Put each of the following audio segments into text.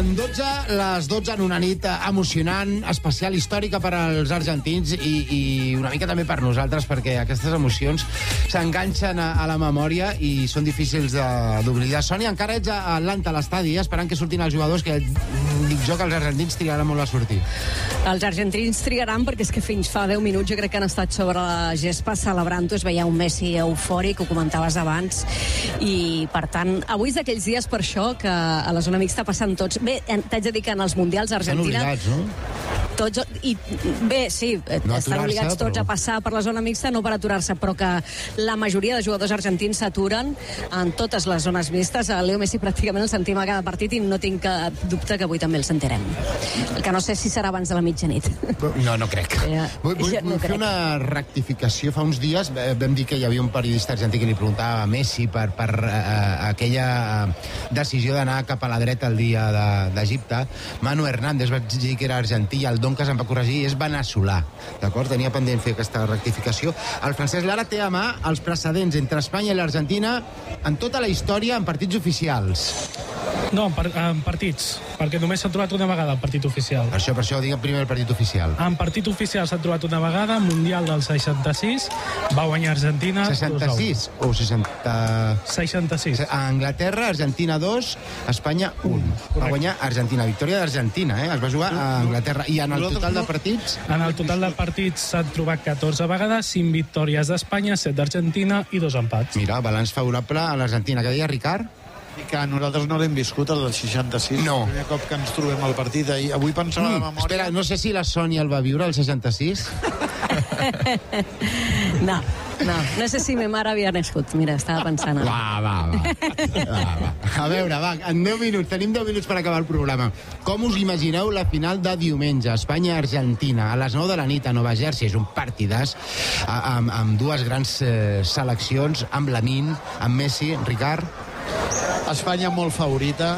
En 12, les 12 en una nit emocionant, especial, històrica per als argentins i una mica també per nosaltres, perquè aquestes emocions s'enganxen a la memòria i són difícils d'oblidar. Sònia, encara ets a Atlanta, a l'estadi, esperant que surtin els jugadors, que dic jo que els argentins triaran molt a sortir. Els argentins triaran perquè és que fins fa 10 minuts jo crec que han estat sobre la gespa celebrant-ho. Es veia un Messi eufòric, ho comentaves abans, i per tant, avui és d'aquells dies per això que a la zona mixta passen tots. Bé, t'haig de dir que en els mundials Argentina... Estan obligats, no? Tots, i bé, sí, no estan obligats tots a passar per la zona mixta, no per aturar-se, però que la majoria de jugadors argentins s'aturen en totes les zones mixtes. A Leo Messi pràcticament el sentim a cada partit i no tinc cap dubte que avui també el sentirem. El que no sé si serà abans de la mitjanit. No crec. Vull fer una rectificació. Fa uns dies vam dir que hi havia un periodista argentí que li preguntava a Messi per aquella decisió d'anar cap a la dreta el dia d'Egipte. Manu Hernández va dir que era argentí, el Doncas em va corregir, és veneçolà, d'acord? Tenia pendent fer aquesta rectificació. El Francesc Lara té a mà els precedents entre Espanya i l'Argentina en tota la història en partits oficials. No, en partits, perquè només s'ha trobat una vegada el partit oficial. Per això, digue'm primer el partit oficial. En partit oficial s'ha trobat una vegada, Mundial del 66, va guanyar Argentina... 66 o 60... 66. A Anglaterra, Argentina 2, Espanya 1. Va guanyar Argentina, victòria d'Argentina, es va jugar a Anglaterra. I en el total de partits? En el total de partits s'han trobat 14 vegades, 5 victòries d'Espanya, 7 d'Argentina i 2 empats. Mira, balanç favorable a l'Argentina. Què deia Ricard? Que nosaltres no l'hem viscut, el del 66. No. El primer cop que ens trobem al partit. Avui pensava de memòria... Espera, no sé si la Sònia el va viure, el 66. No sé si ma mare havia nascut. Mira, estava pensant. Va. A veure, en 10 minuts, tenim 10 minuts per acabar el programa. Com us imagineu la final de diumenge, Espanya-Argentina, a les 9 de la nit a Nova Jersey? És un partidàs amb dues grans seleccions, amb Lamine, amb Messi. Ricard? Espanya molt favorita.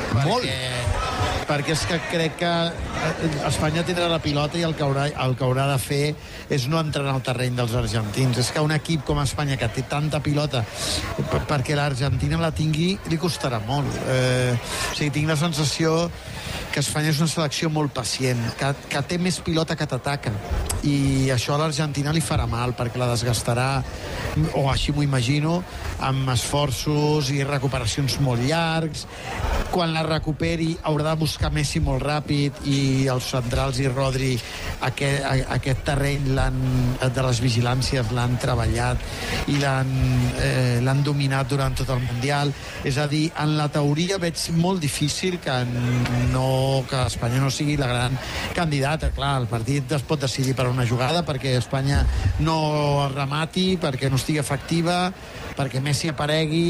Perquè és que crec que Espanya tindrà la pilota i el que haurà de fer és no entrar en el terreny dels argentins. És que un equip com Espanya, que té tanta pilota, perquè l'Argentina la tingui, li costarà molt. O sigui, tinc la sensació que Espanya és una selecció molt pacient, que té més pilota que t'ataca, i això a l'Argentina li farà mal, perquè la desgastarà, o així m'ho imagino, amb esforços i recuperacions molt llargs. Quan la recuperi haurà de buscar Messi molt ràpid, i els centrals i Rodri aquest terreny de les vigilàncies l'han treballat i l'han dominat durant tot el Mundial. És a dir, en la teoria veig molt difícil que Espanya no sigui la gran candidata. Clar, el partit es pot decidir per una jugada, perquè Espanya no remati, perquè no estigui efectiva, perquè Messi aparegui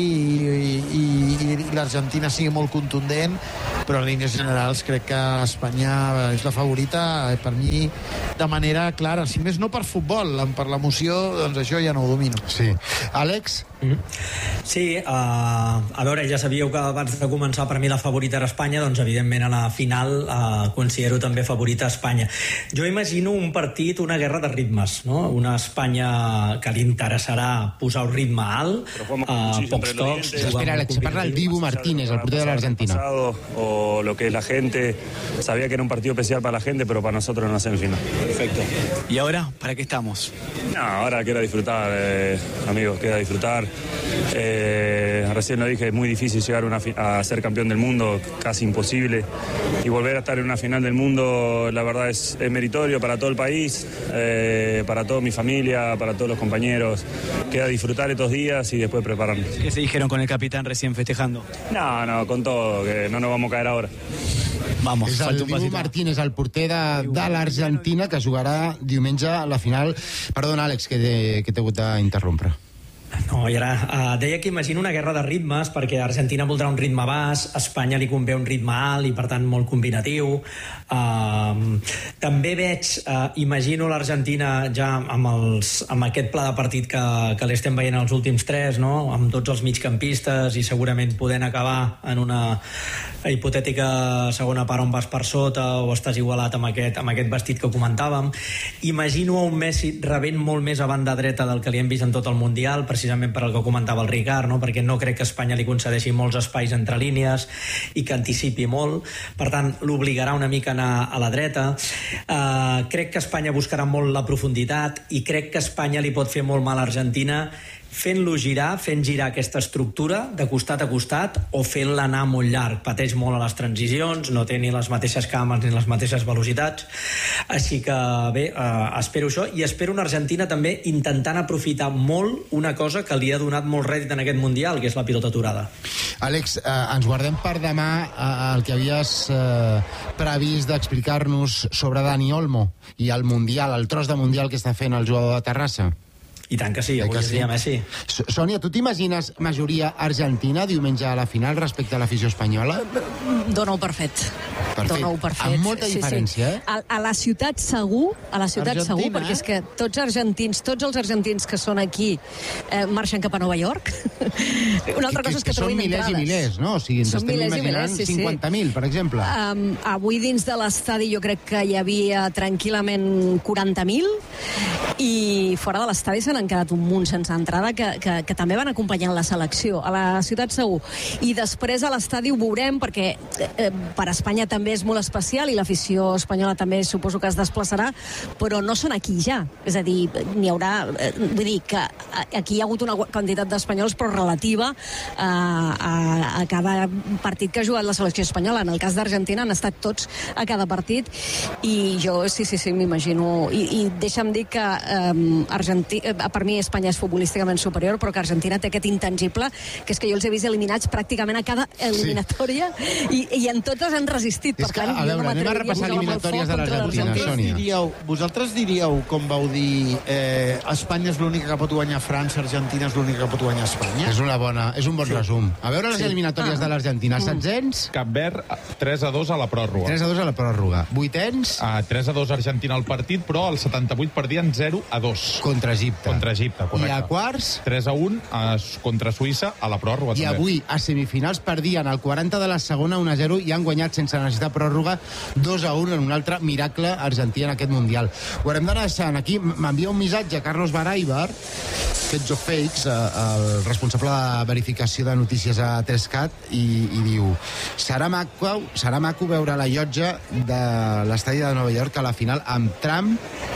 i l'Argentina sigui molt contundent, però en línies generals crec que Espanya és la favorita, per mi, de manera clara. Si més no per futbol, per l'emoció, doncs això ja no ho domino. Sí. Àlex? Sí, a veure, ja sabíeu que abans de començar per mi la favorita era Espanya, doncs evidentment a la final considero també favorita Espanya. Jo imagino un partit, una guerra de ritmes, no? Una Espanya que li interessarà posar un ritme alt, pocs tocs. Espera, Àlex, parla el Dibu Martínez, el porter de l'Argentina. O lo que la gente sabía que era un partido especial para la gente, pero para nosotros no semifinal. Perfecto. ¿Y ahora para qué estamos? No, ahora queda disfrutar, amigos, queda disfrutar. Recién lo dije, es muy difícil llegar a ser campeón del mundo, casi imposible, y volver a estar en una final del mundo, la verdad es meritorio para todo el país, para toda mi familia, para todos los compañeros. Queda disfrutar estos días y después prepararnos. ¿Qué se dijeron con el capitán recién festejando? No, con todo, que no nos vamos a caer ahora. Vamos, és el Dibu Martínez, el porter de l'Argentina, que jugarà diumenge a la final. Perdona, Àlex, que t'he hagut d'interrompre. No, i ara deia que imagino una guerra de ritmes, perquè Argentina voldrà un ritme baix, Espanya li convé un ritme alt i per tant molt combinatiu. També veig, imagino l'Argentina ja amb aquest pla de partit que l'estem veient els últims 3, no? Amb tots els migcampistes i segurament podent acabar en una hipotètica segona part on vas per sota o estàs igualat amb aquest vestit que comentàvem. Imagino un Messi rebent molt més a banda dreta del que li hem vist en tot el Mundial, precisament precisament per el que comentava el Ricard, no? Perquè no crec que Espanya li concedeixi molts espais entre línies i que anticipi molt, per tant l'obligarà una mica a anar a la dreta. Crec que Espanya buscarà molt la profunditat i crec que Espanya li pot fer molt mal a Argentina fent girar aquesta estructura de costat a costat o fent-la anar molt llarg. Pateix molt a les transicions, no té ni les mateixes cames ni les mateixes velocitats, així que bé, espero això, i espero una Argentina també intentant aprofitar molt una cosa que li ha donat molt rèdit en aquest Mundial, que és la pilota aturada. Àlex, ens guardem per demà el que havies previst d'explicar-nos sobre Dani Olmo i el Mundial, el tros de Mundial que està fent el jugador de Terrassa. I tant que sí, avui és dia Messi. Sònia, tu t'imagines majoria argentina diumenge a la final respecte a l'afició espanyola? Dóna-ho per fet. Dóna-ho per fet. Amb molta diferència, sí. A la ciutat segur, segur, perquè és que tots els argentins que són aquí marxen cap a Nova York. Una altra cosa és que trobin entrades. Són milers i milers, no? O sigui, ens estem imaginant 50.000, per exemple. Avui dins de l'estadi jo crec que hi havia tranquil·lament 40.000 i fora de l'estadi se n'han quedat un munt sense entrada que també van acompanyant la selecció. A la ciutat segur. I després a l'estadi ho veurem perquè per Espanya també és molt especial i l'afició espanyola també suposo que es desplaçarà, però no són aquí ja. És a dir, n'hi haurà... Vull dir que aquí hi ha hagut una quantitat d'espanyols però relativa a cada partit que ha jugat la selecció espanyola. En el cas d'Argentina han estat tots a cada partit i jo sí, m'imagino. I deixa'm dir que per mi Espanya és futbolísticament superior, però que Argentina té aquest intangible, que és que jo els he vist eliminats pràcticament a cada eliminatòria i en totes han resistit. És que, a veure, anem a repassar eliminatòries de l'Argentina, Sònia. Vosaltres diríeu, com vau dir, Espanya és l'única que pot guanyar França, Argentina és l'única que pot guanyar Espanya? És un bon resum. A veure les eliminatòries de l'Argentina. Setzents? Cap Verd, 3-2 a la pròrroga. 3-2 a la pròrroga. Vuitens? 3-2 Argentina al partit, però al 78 perdien 0-2. Contra Egipte. Correcte. I a quarts? 3-1 contra Suïssa a la pròrroga. I també. Avui, a semifinals, perdien al 40 de la segona 1-0 i han guanyat sense necessitar pròrroga 2-1 en un altre miracle argentí en aquest Mundial. Ho haurem d'anar deixant aquí. M'envia un missatge Carlos Baraibar, Fets o Fakes, el responsable de verificació de notícies a 3CAT, i diu: serà maco veure la llotja de l'estadi de Nova York a la final amb Trump,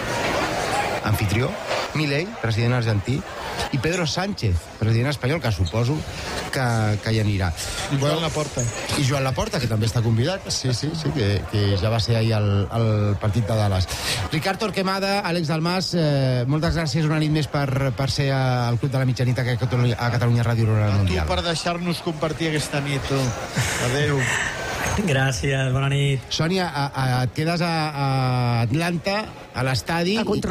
anfitrió, Milei, president argentí, i Pedro Sánchez, president espanyol, que suposo que hi anirà. I Joan Laporta. I Joan Laporta, que també està convidat. Sí, que ja va ser ahir al partit de Dallas. Ricard Torquemada, Àlex Dalmas, moltes gràcies una nit més per ser al Club de la Mitjanit a Catalunya Ràdio Rural Mundial. A tu per deixar-nos compartir aquesta nit, tu. Adéu. Gràcies, bona nit. Sònia, et quedes a Atlanta, a l'estadi...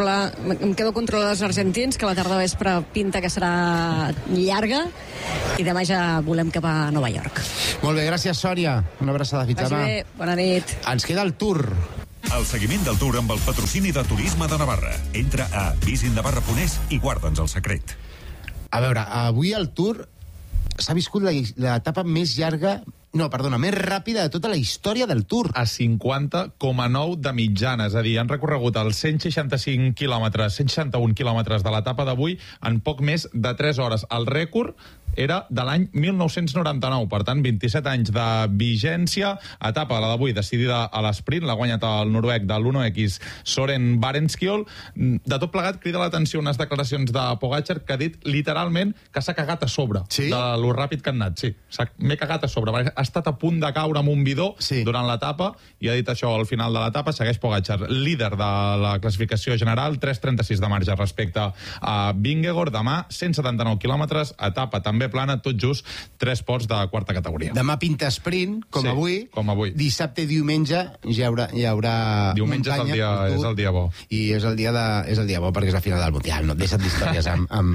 Em quedo a controlar els argentins, que la tarda vespre pinta que serà llarga, i demà ja volem cap a Nova York. Molt bé, gràcies, Sònia. Una abraçada, fins demà. Vagi bé, bona nit. Ens queda el Tour. El seguiment del Tour amb el patrocini de Turisme de Navarra. Entra a visinnavarra.es i guarda'ns el secret. A veure, avui el Tour s'ha viscut l'etapa més llarga... No, perdona, més ràpida de tota la història del Tour. A 50,9 de mitjana, és a dir, han recorregut els 165 quilòmetres, 161 quilòmetres de l'etapa d'avui en poc més de 3 hores. El rècord era de l'any 1999, per tant, 27 anys de vigència. Etapa, la d'avui, decidida a l'esprint, l'ha guanyat el noruec de l'1X Soren Barenskjold. De tot plegat, crida l'atenció unes declaracions de Pogačar que ha dit literalment que s'ha cagat a sobre de lo ràpid que han anat. Sí, m'he cagat a sobre, perquè ha estat a punt de caure amb un bidó durant l'etapa i ha dit això al final de l'etapa. Segueix Pogačar, líder de la classificació general, 3,36 de marge respecte a Vingegaard. Demà, 179 quilòmetres, etapa també plana, tot just 3 pots de quarta categoria. Demà pinta sprint, com avui. Dissabte i diumenge hi haurà diumenge muntanya. És el dia bo. I és el dia bo perquè és la final del Mundial. No et deixa't d'històries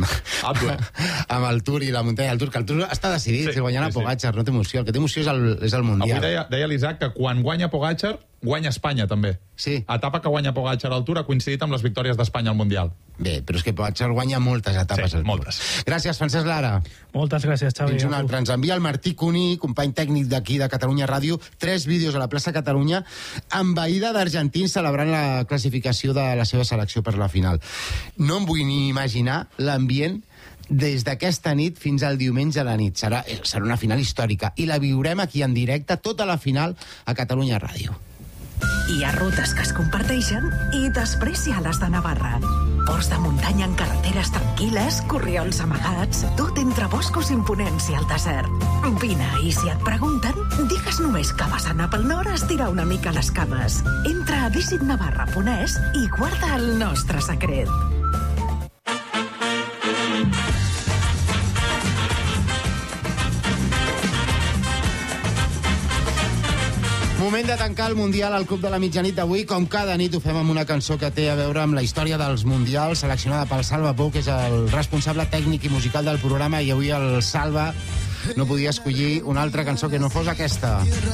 amb el Tour i la muntanya del Tour, que el Tour està decidit. Si guanyarà Pogačar, no té emoció. El que té emoció és el Mundial. Avui deia l'Isaac que quan guanya Pogačar, guanya Espanya, també. Sí. Etapa que guanya Pogačar al Tour ha coincidit amb les victòries d'Espanya al Mundial. Bé, però és que Pogačar guanya moltes etapes al Tour. Moltes. Gràcies, Francesc Lara. Moltes gràcies, Xavi. Fins un altre. Ens envia el Martí Cuní, company tècnic d'aquí de Catalunya Ràdio, 3 vídeos a la plaça Catalunya, envaïda d'argentins celebrant la classificació de la seva selecció per la final. No em vull ni imaginar l'ambient des d'aquesta nit fins al diumenge a la nit. Serà una final històrica i la viurem aquí en directe, tota la final, a Catalunya Ràdio. Hi ha rutes que es comparteixen i després hi ha les de Navarra. Ports de muntanya en carreteres tranquil·les, corriols amagats, tot entre boscos imponents i el desert. Vine, i si et pregunten, digues només que vas anar pel nord a estirar una mica les cames. Entra a visitnavarra.es i guarda el nostre secret. Moment de tancar el Mundial al Club de la Mitjanit d'avui. Com cada nit ho fem amb una cançó que té a veure amb la història dels Mundials, seleccionada pel Salva Pou, que és el responsable tècnic i musical del programa, i avui el Salva no podia escollir una altra cançó que no fos aquesta.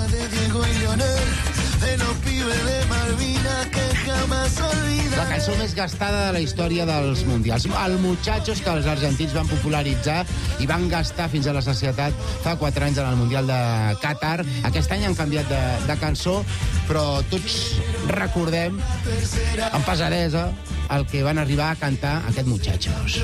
La cançó més gastada de la història dels Mundials. El Muchachos, que els argentins van popularitzar i van gastar fins a la sacietat fa 4 anys en el Mundial de Qatar. Aquest any han canviat de cançó, però tots recordem amb pesadesa el que van arribar a cantar aquest Muchachos.